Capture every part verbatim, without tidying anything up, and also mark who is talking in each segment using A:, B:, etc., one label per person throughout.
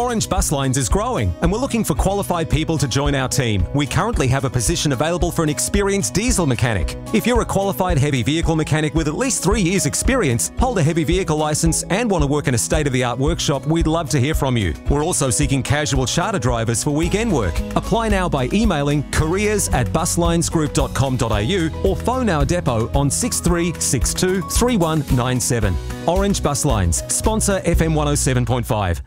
A: Orange Bus Lines is growing and we're looking for qualified people to join our team. We currently have a position available for an experienced diesel mechanic. If you're a qualified heavy vehicle mechanic with at least three years experience, hold a heavy vehicle licence and want to work in a state-of-the-art workshop, we'd love to hear from you. We're also seeking casual charter drivers for weekend work. Apply now by emailing careers at buslinesgroup dot com dot a u or phone our depot on six three six two, three one nine seven. Orange Bus Lines, sponsor F M one oh seven point five.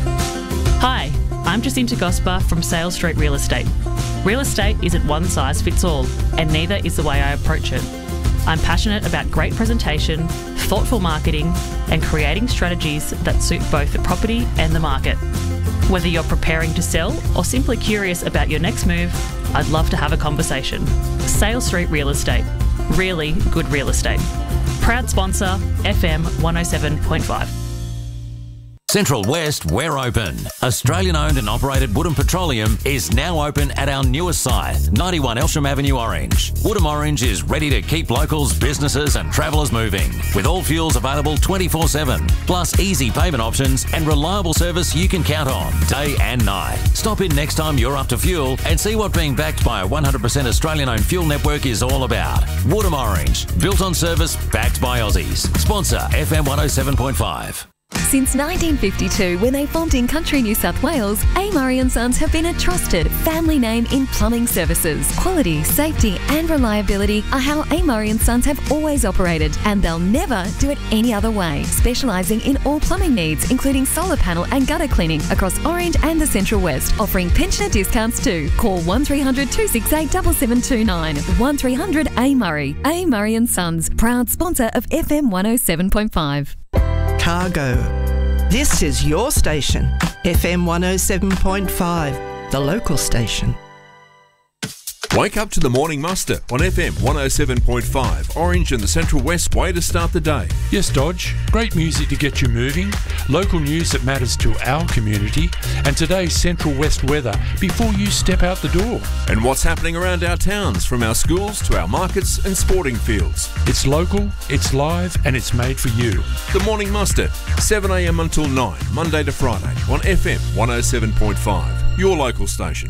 B: Hi, I'm Jacinta Gosper from Sales Street Real Estate. Real estate isn't one size fits all, and neither is the way I approach it. I'm passionate about great presentation, thoughtful marketing, and creating strategies that suit both the property and the market. Whether you're preparing to sell or simply curious about your next move, I'd love to have a conversation. Sales Street Real Estate. Really good real estate. Proud sponsor, F M one oh seven point five.
C: Central West, we're open. Australian-owned and operated Woodham Petroleum is now open at our newest site, ninety-one Elsham Avenue, Orange. Woodham Orange is ready to keep locals, businesses and travellers moving, with all fuels available twenty-four seven, plus easy payment options and reliable service you can count on, day and night. Stop in next time you're up to fuel and see what being backed by a one hundred percent Australian-owned fuel network is all about. Woodham Orange, built on service, backed by Aussies. Sponsor F M one oh seven point five.
D: Since nineteen fifty-two, when they formed in country New South Wales, A. Murray and Sons have been a trusted family name in plumbing services. Quality, safety and reliability are how A. Murray and Sons have always operated, and they'll never do it any other way. Specialising in all plumbing needs, including solar panel and gutter cleaning across Orange and the Central West, offering pensioner discounts too. Call one three hundred, two six eight, seven seven two nine. one three hundred A. Murray. A. Murray and Sons, proud sponsor of F M one oh seven point five.
E: Cargo. This is your station, F M one oh seven point five, the local station.
F: Wake up to the morning muster on F M one oh seven point five, Orange and the Central West way to start the day.
G: Yes, Dodge. Great music to get you moving, local news that matters to our community, and today's Central West weather before you step out the door.
F: And what's happening around our towns, from our schools to our markets and sporting fields.
G: It's local, it's live, and it's made for you.
F: The morning muster, seven a m until nine, Monday to Friday on F M one oh seven point five, your local station.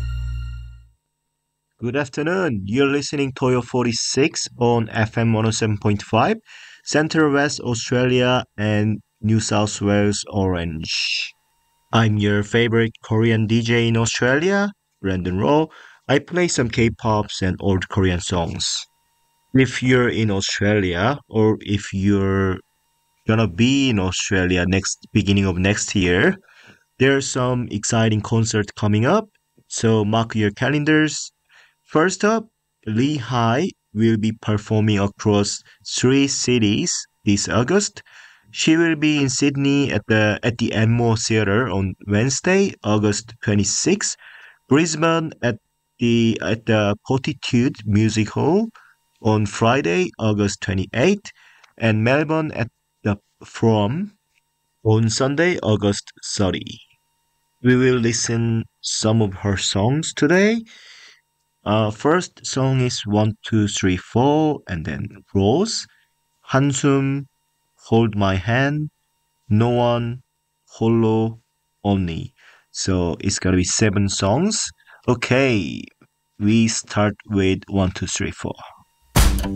H: Good afternoon. You're listening to Toyo forty-six on F M one oh seven point five, Central West Australia and New South Wales Orange. I'm your favorite Korean D J in Australia, Brandon Rowe. I play some K-pops and old Korean songs. If you're in Australia, or if you're gonna be in Australia next beginning of next year, there's some exciting concerts coming up, so mark your calendars. First up, Lee Hai will be performing across three cities this August. She will be in Sydney at the at the Enmore Theatre on Wednesday, August twenty-sixth, Brisbane at the at the Fortitude Music Hall on Friday, August twenty-eighth, and Melbourne at the From on Sunday, August thirtieth. We will listen some of her songs today. Uh, first song is one, two, three, four, and then Rose, 한숨, Hold My Hand, No One, Hollow, Only. So it's gonna be seven songs. Okay, we start with one, two, three, four.